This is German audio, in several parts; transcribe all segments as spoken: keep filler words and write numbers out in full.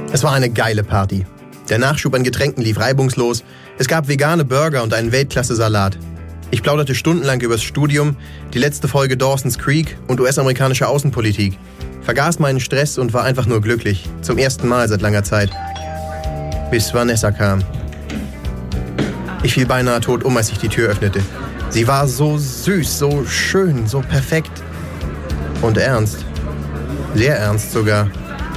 Es war eine geile Party. Der Nachschub an Getränken lief reibungslos. Es gab vegane Burger und einen Weltklasse-Salat. Ich plauderte stundenlang übers Studium, die letzte Folge Dawson's Creek und U S-amerikanische Außenpolitik. Vergaß meinen Stress und war einfach nur glücklich. Zum ersten Mal seit langer Zeit. Bis Vanessa kam. Ich fiel beinahe tot um, als ich die Tür öffnete. Sie war so süß, so schön, so perfekt. Und ernst. Sehr ernst sogar.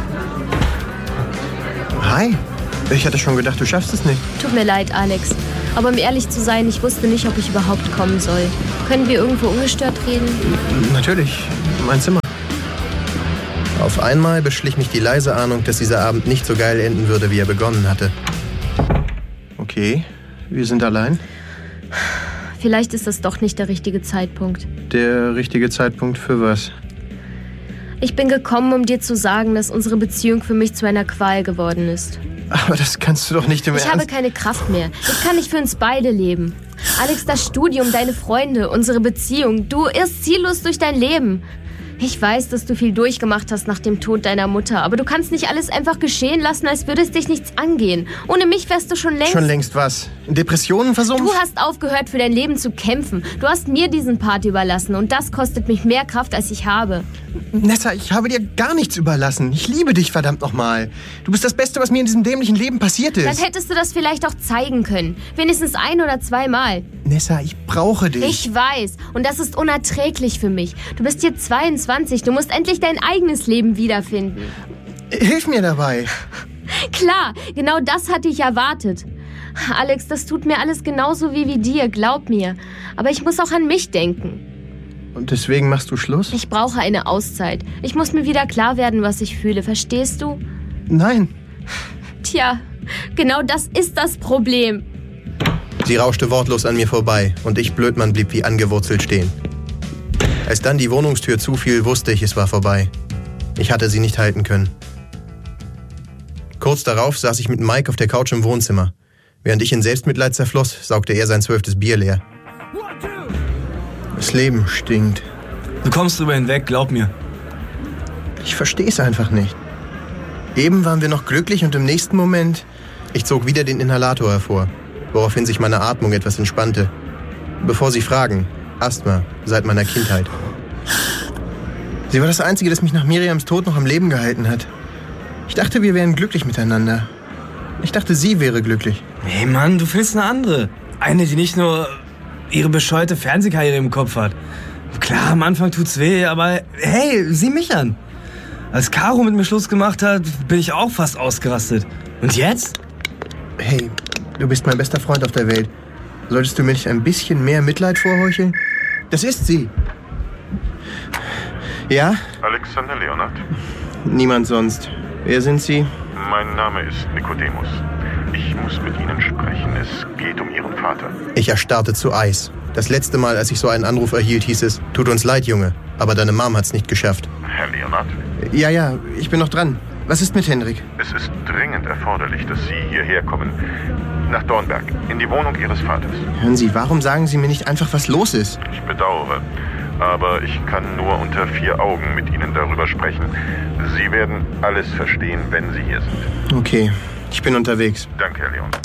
Hi. Ich hatte schon gedacht, du schaffst es nicht. Tut mir leid, Alex. Aber um ehrlich zu sein, ich wusste nicht, ob ich überhaupt kommen soll. Können wir irgendwo ungestört reden? Natürlich. Mein Zimmer. Auf einmal beschlich mich die leise Ahnung, dass dieser Abend nicht so geil enden würde, wie er begonnen hatte. Okay, wir sind allein. Vielleicht ist das doch nicht der richtige Zeitpunkt. Der richtige Zeitpunkt für was? Ich bin gekommen, um dir zu sagen, dass unsere Beziehung für mich zu einer Qual geworden ist. Aber das kannst du doch nicht im Ich Ernst... habe keine Kraft mehr. Ich kann nicht für uns beide leben. Alex, das Studium, deine Freunde, unsere Beziehung. Du irrst ziellos durch dein Leben. Ich weiß, dass du viel durchgemacht hast nach dem Tod deiner Mutter, aber du kannst nicht alles einfach geschehen lassen, als würde es dich nichts angehen. Ohne mich wärst du schon längst... Schon längst was? In Depressionen versumpft? Du hast aufgehört, für dein Leben zu kämpfen. Du hast mir diesen Part überlassen und das kostet mich mehr Kraft, als ich habe. Nessa, ich habe dir gar nichts überlassen. Ich liebe dich, verdammt nochmal. Du bist das Beste, was mir in diesem dämlichen Leben passiert ist. Dann hättest du das vielleicht auch zeigen können. Wenigstens ein- oder zweimal. Nessa, ich brauche dich. Ich weiß. Und das ist unerträglich für mich. Du bist hier zweiundzwanzig. Du musst endlich dein eigenes Leben wiederfinden. Hilf mir dabei. Klar, genau das hatte ich erwartet. Alex, das tut mir alles genauso wie wie dir, glaub mir. Aber ich muss auch an mich denken. Und deswegen machst du Schluss? Ich brauche eine Auszeit. Ich muss mir wieder klar werden, was ich fühle. Verstehst du? Nein. Tja, genau das ist das Problem. Sie rauschte wortlos an mir vorbei und ich, Blödmann, blieb wie angewurzelt stehen. Als dann die Wohnungstür zufiel, wusste ich, es war vorbei. Ich hatte sie nicht halten können. Kurz darauf saß ich mit Mike auf der Couch im Wohnzimmer. Während ich in Selbstmitleid zerfloss, saugte er sein zwölftes Bier leer. Das Leben stinkt. Du kommst drüber hinweg, glaub mir. Ich verstehe es einfach nicht. Eben waren wir noch glücklich und im nächsten Moment... Ich zog wieder den Inhalator hervor, woraufhin sich meine Atmung etwas entspannte. Bevor Sie fragen, Asthma, seit meiner Kindheit. Sie war das Einzige, das mich nach Miriams Tod noch am Leben gehalten hat. Ich dachte, wir wären glücklich miteinander. Ich dachte, sie wäre glücklich. Hey Mann, du findest eine andere. Eine, die nicht nur ihre bescheuerte Fernsehkarriere im Kopf hat. Klar, am Anfang tut's weh, aber hey, sieh mich an. Als Caro mit mir Schluss gemacht hat, bin ich auch fast ausgerastet. Und jetzt? Hey, du bist mein bester Freund auf der Welt. Solltest du mir nicht ein bisschen mehr Mitleid vorheucheln? Das ist sie. Ja? Alexander Leonard? Niemand sonst. Wer sind Sie? Mein Name ist Nikodemus. Ich muss mit Ihnen sprechen. Es geht um Ihren Vater. Ich erstarrte zu Eis. Das letzte Mal, als ich so einen Anruf erhielt, hieß es, tut uns leid, Junge, aber deine Mom hat's nicht geschafft. Herr Leonard? Ja, ja, ich bin noch dran. Was ist mit Hendrik? Es ist dringend erforderlich, dass Sie hierher kommen. Nach Dornberg, in die Wohnung Ihres Vaters. Hören Sie, warum sagen Sie mir nicht einfach, was los ist? Ich bedauere, aber ich kann nur unter vier Augen mit Ihnen darüber sprechen. Sie werden alles verstehen, wenn Sie hier sind. Okay, ich bin unterwegs. Danke, Herr Leon.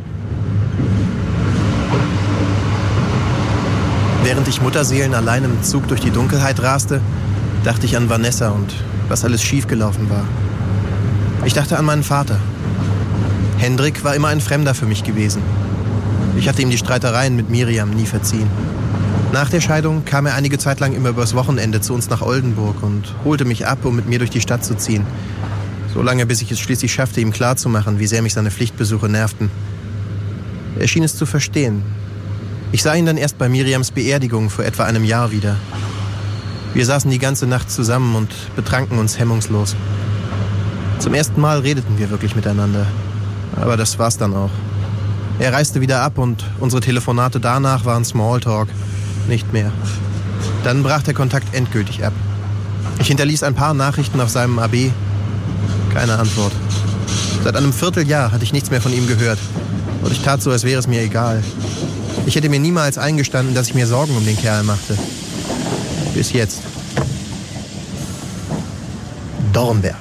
Während ich Mutterseelen allein im Zug durch die Dunkelheit raste, dachte ich an Vanessa und was alles schiefgelaufen war. Ich dachte an meinen Vater. Hendrik war immer ein Fremder für mich gewesen. Ich hatte ihm die Streitereien mit Miriam nie verziehen. Nach der Scheidung kam er einige Zeit lang immer übers Wochenende zu uns nach Oldenburg und holte mich ab, um mit mir durch die Stadt zu ziehen. So lange, bis ich es schließlich schaffte, ihm klarzumachen, wie sehr mich seine Pflichtbesuche nervten. Er schien es zu verstehen. Ich sah ihn dann erst bei Miriams Beerdigung vor etwa einem Jahr wieder. Wir saßen die ganze Nacht zusammen und betranken uns hemmungslos. Zum ersten Mal redeten wir wirklich miteinander. Aber das war's dann auch. Er reiste wieder ab und unsere Telefonate danach waren Smalltalk. Nicht mehr. Dann brach der Kontakt endgültig ab. Ich hinterließ ein paar Nachrichten auf seinem A B. Keine Antwort. Seit einem Vierteljahr hatte ich nichts mehr von ihm gehört. Und ich tat so, als wäre es mir egal. Ich hätte mir niemals eingestanden, dass ich mir Sorgen um den Kerl machte. Bis jetzt. Dornberg.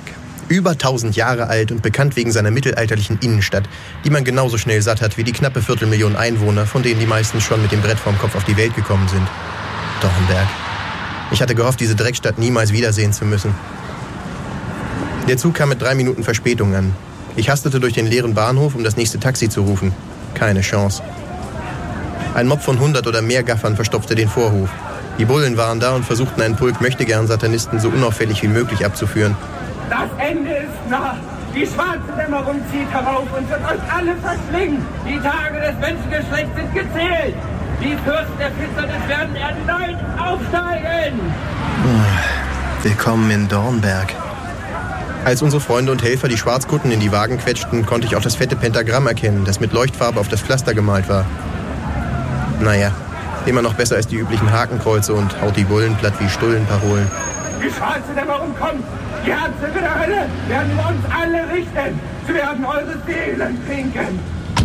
Über tausend Jahre alt und bekannt wegen seiner mittelalterlichen Innenstadt, die man genauso schnell satt hat wie die knappe Viertelmillion Einwohner, von denen die meisten schon mit dem Brett vorm Kopf auf die Welt gekommen sind. Dornberg. Ich hatte gehofft, diese Dreckstadt niemals wiedersehen zu müssen. Der Zug kam mit drei Minuten Verspätung an. Ich hastete durch den leeren Bahnhof, um das nächste Taxi zu rufen. Keine Chance. Ein Mob von hundert oder mehr Gaffern verstopfte den Vorhof. Die Bullen waren da und versuchten einen Pulk Möchtegern-Satanisten so unauffällig wie möglich abzuführen. Das Ende ist nah. Die schwarze Dämmerung zieht herauf und wird euch alle verschlingen. Die Tage des Menschengeschlechts sind gezählt. Die Fürsten der Finsternis werden erneut aufsteigen. Willkommen in Dornberg. Als unsere Freunde und Helfer die Schwarzkutten in die Wagen quetschten, konnte ich auch das fette Pentagramm erkennen, das mit Leuchtfarbe auf das Pflaster gemalt war. Naja, immer noch besser als die üblichen Hakenkreuze und haut die Bullen platt wie Stullenparolen. Die schwarze Dämmerung kommt. Die Herzöge der Hölle werden über uns alle richten. Sie werden eure Seelen trinken.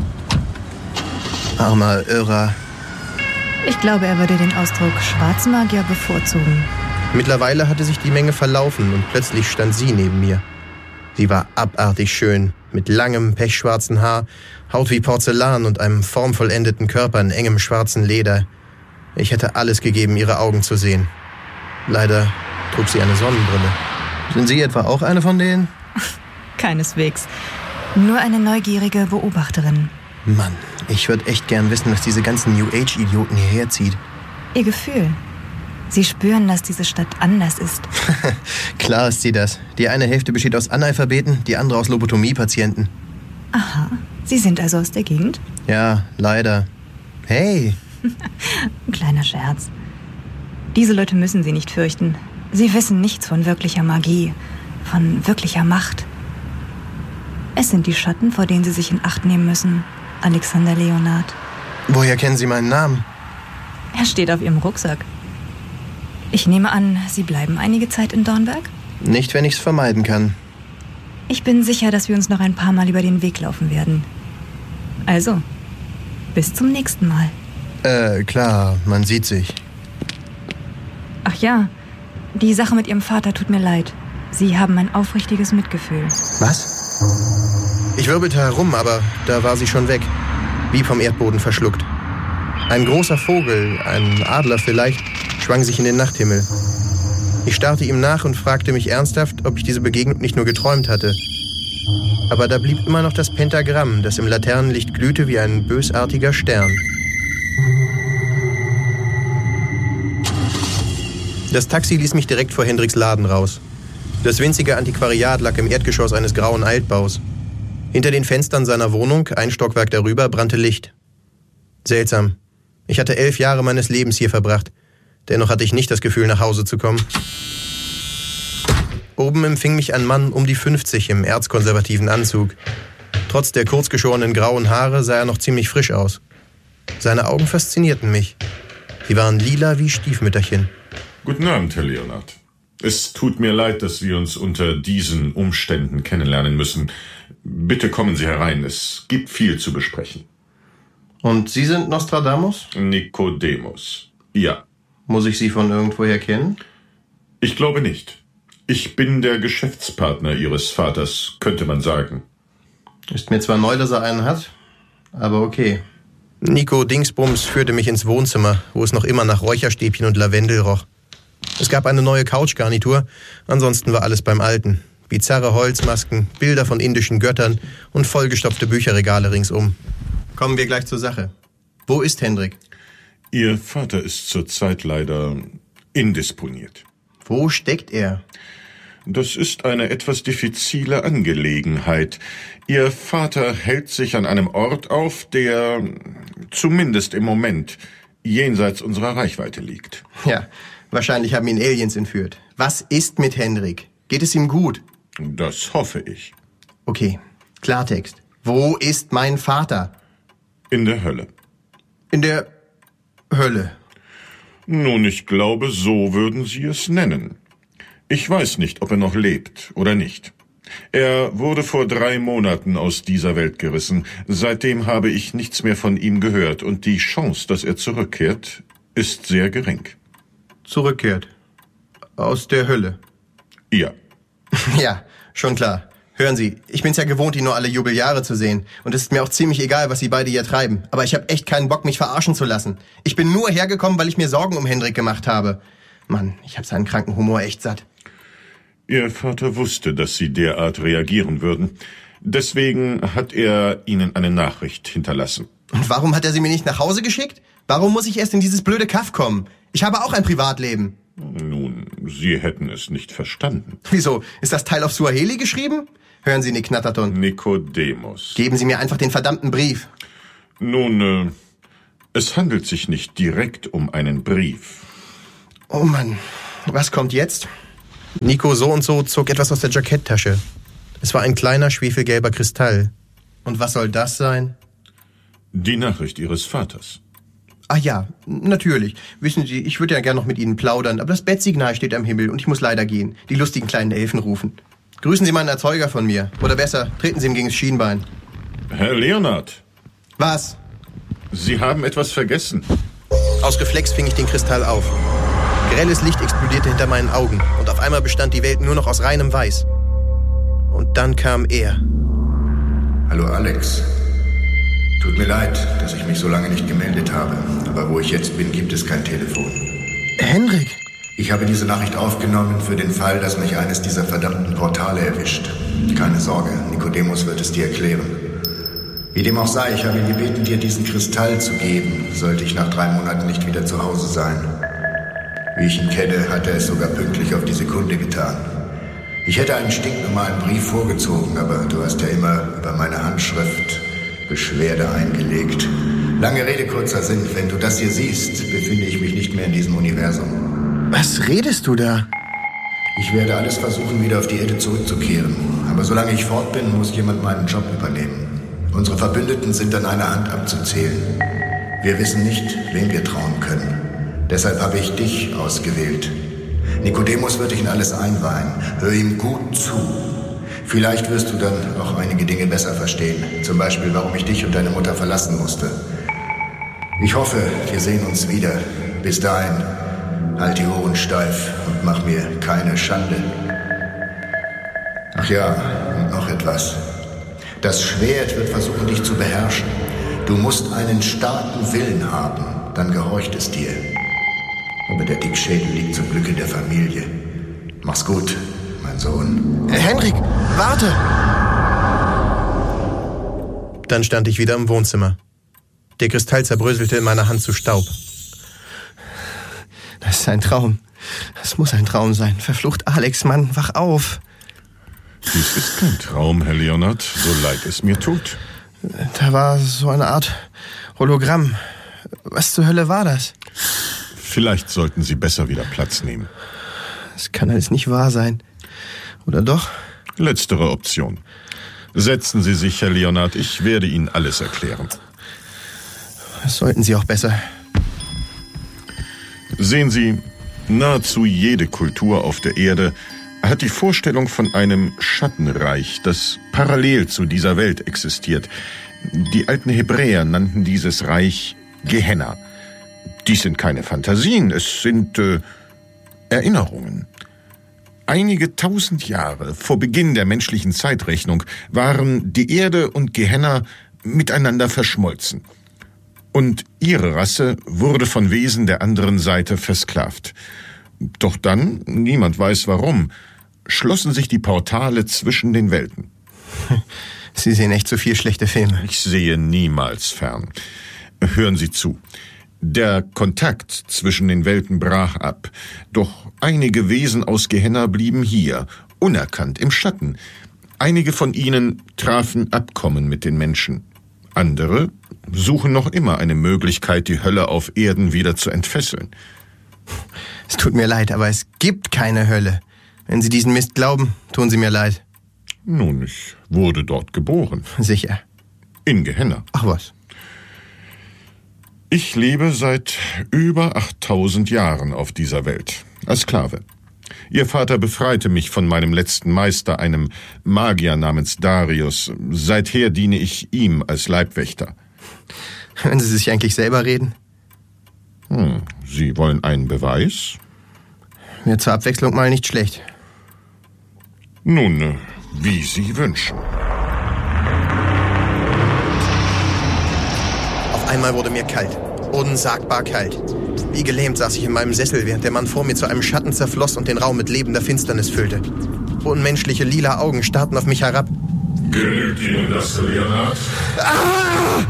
Armer Irrer. Ich glaube, er würde den Ausdruck Schwarzmagier bevorzugen. Mittlerweile hatte sich die Menge verlaufen und plötzlich stand sie neben mir. Sie war abartig schön, mit langem, pechschwarzen Haar, Haut wie Porzellan und einem formvollendeten Körper in engem schwarzen Leder. Ich hätte alles gegeben, ihre Augen zu sehen. Leider trug sie eine Sonnenbrille. Sind Sie etwa auch eine von denen? Keineswegs. Nur eine neugierige Beobachterin. Mann, ich würde echt gern wissen, was diese ganzen New-Age-Idioten hierher zieht. Ihr Gefühl. Sie spüren, dass diese Stadt anders ist. Klar ist sie das. Die eine Hälfte besteht aus Analphabeten, die andere aus Lobotomie-Patienten. Aha, Sie sind also aus der Gegend? Ja, leider. Hey! Ein kleiner Scherz. Diese Leute müssen Sie nicht fürchten. Sie wissen nichts von wirklicher Magie, von wirklicher Macht. Es sind die Schatten, vor denen Sie sich in Acht nehmen müssen, Alexander Leonard. Woher kennen Sie meinen Namen? Er steht auf Ihrem Rucksack. Ich nehme an, Sie bleiben einige Zeit in Dornberg? Nicht, wenn ich es vermeiden kann. Ich bin sicher, dass wir uns noch ein paar Mal über den Weg laufen werden. Also, bis zum nächsten Mal. Äh, klar, man sieht sich. Ach ja, die Sache mit Ihrem Vater tut mir leid. Sie haben ein aufrichtiges Mitgefühl. Was? Ich wirbelte herum, aber da war sie schon weg. Wie vom Erdboden verschluckt. Ein großer Vogel, ein Adler vielleicht, schwang sich in den Nachthimmel. Ich starrte ihm nach und fragte mich ernsthaft, ob ich diese Begegnung nicht nur geträumt hatte. Aber da blieb immer noch das Pentagramm, das im Laternenlicht glühte wie ein bösartiger Stern. Das Taxi ließ mich direkt vor Hendriks Laden raus. Das winzige Antiquariat lag im Erdgeschoss eines grauen Altbaus. Hinter den Fenstern seiner Wohnung, ein Stockwerk darüber, brannte Licht. Seltsam. Ich hatte elf Jahre meines Lebens hier verbracht. Dennoch hatte ich nicht das Gefühl, nach Hause zu kommen. Oben empfing mich ein Mann um die fünfzig im erzkonservativen Anzug. Trotz der kurzgeschorenen grauen Haare sah er noch ziemlich frisch aus. Seine Augen faszinierten mich. Sie waren lila wie Stiefmütterchen. Guten Abend, Herr Leonard. Es tut mir leid, dass wir uns unter diesen Umständen kennenlernen müssen. Bitte kommen Sie herein, es gibt viel zu besprechen. Und Sie sind Nostradamus? Nikodemus. Ja. Muss ich Sie von irgendwoher kennen? Ich glaube nicht. Ich bin der Geschäftspartner Ihres Vaters, könnte man sagen. Ist mir zwar neu, dass er einen hat, aber okay. Nico Dingsbums führte mich ins Wohnzimmer, wo es noch immer nach Räucherstäbchen und Lavendel roch. Es gab eine neue Couchgarnitur, ansonsten war alles beim Alten. Bizarre Holzmasken, Bilder von indischen Göttern und vollgestopfte Bücherregale ringsum. Kommen wir gleich zur Sache. Wo ist Hendrik? Ihr Vater ist zurzeit leider indisponiert. Wo steckt er? Das ist eine etwas diffizile Angelegenheit. Ihr Vater hält sich an einem Ort auf, der zumindest im Moment jenseits unserer Reichweite liegt. Ja, wahrscheinlich haben ihn Aliens entführt. Was ist mit Hendrik? Geht es ihm gut? Das hoffe ich. Okay, Klartext. Wo ist mein Vater? In der Hölle. In der Hölle? Nun, ich glaube, so würden Sie es nennen. Ich weiß nicht, ob er noch lebt oder nicht. Er wurde vor drei Monaten aus dieser Welt gerissen. Seitdem habe ich nichts mehr von ihm gehört und die Chance, dass er zurückkehrt, ist sehr gering. Zurückkehrt? Aus der Hölle? Ja. Ja, Schon klar. Hören Sie, ich bin's ja gewohnt, ihn nur alle Jubeljahre zu sehen. Und es ist mir auch ziemlich egal, was Sie beide hier treiben. Aber ich habe echt keinen Bock, mich verarschen zu lassen. Ich bin nur hergekommen, weil ich mir Sorgen um Hendrik gemacht habe. Mann, ich habe seinen kranken Humor echt satt. Ihr Vater wusste, dass Sie derart reagieren würden. Deswegen hat er Ihnen eine Nachricht hinterlassen. Und warum hat er sie mir nicht nach Hause geschickt? Warum muss ich erst in dieses blöde Kaff kommen? Ich habe auch ein Privatleben. Nun, Sie hätten es nicht verstanden. Wieso? Ist das Teil auf Suaheli geschrieben? Hören Sie, Niknataton. Nikodemus. Geben Sie mir einfach den verdammten Brief. Nun, äh, es handelt sich nicht direkt um einen Brief. Oh Mann, was kommt jetzt? Nico so und so zog etwas aus der Jacketttasche. Es war ein kleiner, schwefelgelber Kristall. Und was soll das sein? Die Nachricht Ihres Vaters. Ah ja, natürlich. Wissen Sie, ich würde ja gern noch mit Ihnen plaudern, aber das Bettsignal steht am Himmel und ich muss leider gehen. Die lustigen kleinen Elfen rufen. Grüßen Sie meinen Erzeuger von mir. Oder besser, treten Sie ihm gegen das Schienbein. Herr Leonard. Was? Sie haben etwas vergessen. Aus Reflex fing ich den Kristall auf. Grelles Licht explodierte hinter meinen Augen und auf einmal bestand die Welt nur noch aus reinem Weiß. Und dann kam er. Hallo Alex. Tut mir leid, dass ich mich so lange nicht gemeldet habe. Aber wo ich jetzt bin, gibt es kein Telefon. Hendrik! Ich habe diese Nachricht aufgenommen für den Fall, dass mich eines dieser verdammten Portale erwischt. Keine Sorge, Nikodemus wird es dir erklären. Wie dem auch sei, ich habe ihn gebeten, dir diesen Kristall zu geben, sollte ich nach drei Monaten nicht wieder zu Hause sein. Wie ich ihn kenne, hat er es sogar pünktlich auf die Sekunde getan. Ich hätte einen stinknormalen Brief vorgezogen, aber du hast ja immer über meine Handschrift Beschwerde eingelegt. Lange Rede, kurzer Sinn. Wenn du das hier siehst, befinde ich mich nicht mehr in diesem Universum. Was redest du da? Ich werde alles versuchen, wieder auf die Erde zurückzukehren. Aber solange ich fort bin, muss jemand meinen Job übernehmen. Unsere Verbündeten sind an einer Hand abzuzählen. Wir wissen nicht, wem wir trauen können. Deshalb habe ich dich ausgewählt. Nikodemus wird dich in alles einweihen. Hör ihm gut zu. Vielleicht wirst du dann auch einige Dinge besser verstehen. Zum Beispiel, warum ich dich und deine Mutter verlassen musste. Ich hoffe, wir sehen uns wieder. Bis dahin, halt die Ohren steif und mach mir keine Schande. Ach ja, und noch etwas. Das Schwert wird versuchen, dich zu beherrschen. Du musst einen starken Willen haben, dann gehorcht es dir. Aber der Dickschädel liegt zum Glück in der Familie. Mach's gut, mein Sohn. Äh, Hendrik, warte! Dann stand ich wieder im Wohnzimmer. Der Kristall zerbröselte in meiner Hand zu Staub. Das ist ein Traum. Das muss ein Traum sein. Verflucht Alex, Mann, wach auf. Dies ist kein Traum, Herr Leonard, so leid es mir tut. Da war so eine Art Hologramm. Was zur Hölle war das? Vielleicht sollten Sie besser wieder Platz nehmen. Das kann alles nicht wahr sein. Oder doch? Letztere Option. Setzen Sie sich, Herr Leonard, ich werde Ihnen alles erklären. Das sollten Sie auch besser. Sehen Sie, nahezu jede Kultur auf der Erde hat die Vorstellung von einem Schattenreich, das parallel zu dieser Welt existiert. Die alten Hebräer nannten dieses Reich Gehenna. Dies sind keine Fantasien, es sind äh, Erinnerungen. Einige tausend Jahre vor Beginn der menschlichen Zeitrechnung waren die Erde und Gehenna miteinander verschmolzen. Und ihre Rasse wurde von Wesen der anderen Seite versklavt. Doch dann, niemand weiß warum, schlossen sich die Portale zwischen den Welten. Sie sehen echt zu viel schlechte Filme. Ich sehe niemals fern. Hören Sie zu. Der Kontakt zwischen den Welten brach ab. Doch einige Wesen aus Gehenna blieben hier, unerkannt, im Schatten. Einige von ihnen trafen Abkommen mit den Menschen. Andere suchen noch immer eine Möglichkeit, die Hölle auf Erden wieder zu entfesseln. Es tut mir leid, aber es gibt keine Hölle. Wenn Sie diesen Mist glauben, tun Sie mir leid. Nun, ich wurde dort geboren. Sicher. In Gehenna. Ach was. Ich lebe seit über achttausend Jahren auf dieser Welt, als Sklave. Ihr Vater befreite mich von meinem letzten Meister, einem Magier namens Darius. Seither diene ich ihm als Leibwächter. Hören Sie sich eigentlich selber reden? Hm, Sie wollen einen Beweis? Wäre zur Abwechslung mal nicht schlecht. Nun, Wie Sie wünschen. Auf einmal wurde mir kalt. Unsagbar kalt. Wie gelähmt saß ich in meinem Sessel, während der Mann vor mir zu einem Schatten zerfloss und den Raum mit lebender Finsternis füllte. Unmenschliche lila Augen starrten auf mich herab. Genügt Ihnen das, Leonard? Ah!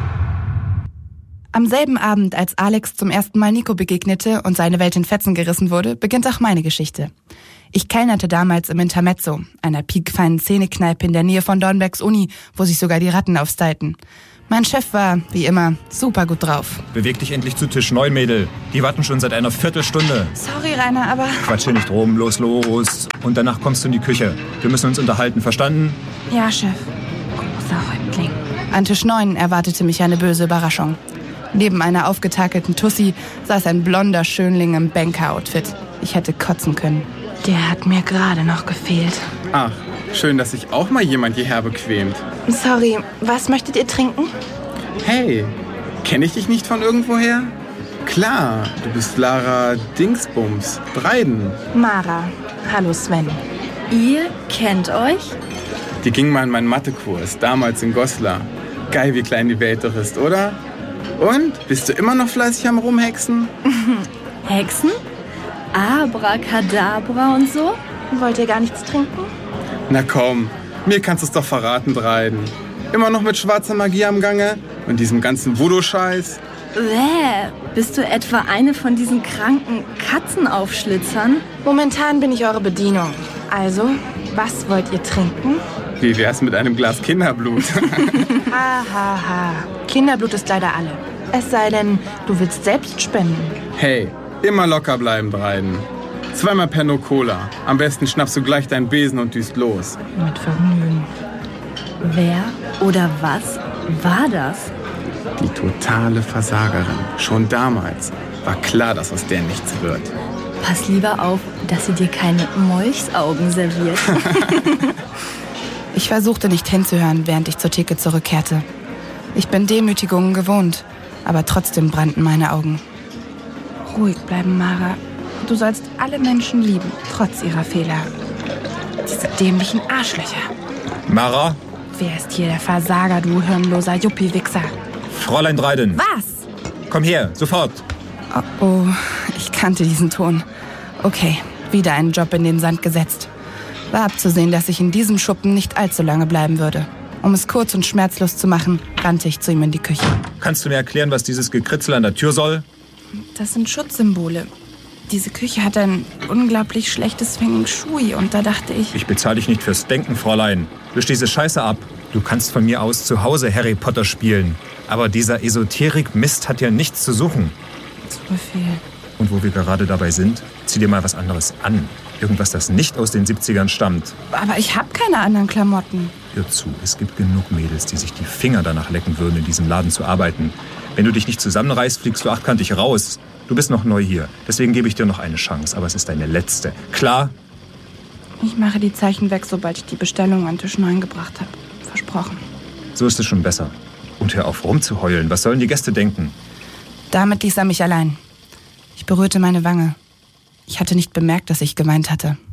Am selben Abend, als Alex zum ersten Mal Nico begegnete und seine Welt in Fetzen gerissen wurde, beginnt auch meine Geschichte. Ich kellnerte damals im Intermezzo, einer piekfeinen Szenekneipe in der Nähe von Dornbergs Uni, wo sich sogar die Ratten aufstylten. Mein Chef war, wie immer, super gut drauf. Beweg dich endlich zu Tisch neun, Mädel. Die warten schon seit einer Viertelstunde. Sorry, Rainer, aber... Quatsch hier nicht rum, los, los. Und danach kommst du in die Küche. Wir müssen uns unterhalten, verstanden? Ja, Chef. Großer Häuptling. An Tisch neun erwartete mich eine böse Überraschung. Neben einer aufgetakelten Tussi saß ein blonder Schönling im Banker-Outfit. Ich hätte kotzen können. Der hat mir gerade noch gefehlt. Ach, schön, dass sich auch mal jemand hierher bequemt. Sorry, was möchtet ihr trinken? Hey, kenne ich dich nicht von irgendwoher? Klar, du bist Lara Dingsbums, Breiden. Mara. Hallo Sven. Ihr kennt euch? Die ging mal in meinen Mathekurs, damals in Goslar. Geil, wie klein die Welt doch ist, oder? Und, bist du immer noch fleißig am Rumhexen? Hexen? Abracadabra und so? Wollt ihr gar nichts trinken? Na komm, mir kannst du es doch verraten, Breiden. Immer noch mit schwarzer Magie am Gange und diesem ganzen Voodoo-Scheiß? Bäh, bist du etwa eine von diesen kranken Katzenaufschlitzern? Momentan bin ich eure Bedienung. Also, was wollt ihr trinken? Wie wär's mit einem Glas Kinderblut? ha, ha, ha. Kinderblut ist leider alle. Es sei denn, du willst selbst spenden. Hey, immer locker bleiben, Breiden. Zweimal Pernod Cola. Am besten schnappst du gleich deinen Besen und düst los. Mit Vergnügen. Wer oder was war das? Die totale Versagerin. Schon damals war klar, dass aus der nichts wird. Pass lieber auf, dass sie dir keine Molchsaugen serviert. Ich versuchte nicht hinzuhören, während ich zur Theke zurückkehrte. Ich bin Demütigungen gewohnt, aber trotzdem brannten meine Augen. Ruhig bleiben, Mara. Du sollst alle Menschen lieben, trotz ihrer Fehler. Diese dämlichen Arschlöcher. Mara? Wer ist hier der Versager, du hirnloser Juppie-Wichser? Fräulein Breiden. Was? Komm her, sofort. Oh, oh, ich kannte diesen Ton. Okay, wieder einen Job in den Sand gesetzt. War abzusehen, dass ich in diesem Schuppen nicht allzu lange bleiben würde. Um es kurz und schmerzlos zu machen, rannte ich zu ihm in die Küche. Kannst du mir erklären, was dieses Gekritzel an der Tür soll? Das sind Schutzsymbole. Diese Küche hat ein unglaublich schlechtes Feng Shui und da dachte ich... Ich bezahle dich nicht fürs Denken, Fräulein. Wisch diese Scheiße ab. Du kannst von mir aus zu Hause Harry Potter spielen. Aber dieser Esoterik-Mist hat ja nichts zu suchen. Zu Befehl. Und wo wir gerade dabei sind, zieh dir mal was anderes an. Irgendwas, das nicht aus den siebzigern stammt. Aber ich habe keine anderen Klamotten. Hör zu, es gibt genug Mädels, die sich die Finger danach lecken würden, in diesem Laden zu arbeiten. Wenn du dich nicht zusammenreißt, fliegst du achtkantig raus. Du bist noch neu hier, deswegen gebe ich dir noch eine Chance, aber es ist deine letzte. Klar? Ich mache die Zeichen weg, sobald ich die Bestellung an Tisch neun gebracht habe. Versprochen. So ist es schon besser. Und hör auf rumzuheulen, was sollen die Gäste denken? Damit ließ er mich allein. Ich berührte meine Wange. Ich hatte nicht bemerkt, dass ich geweint hatte.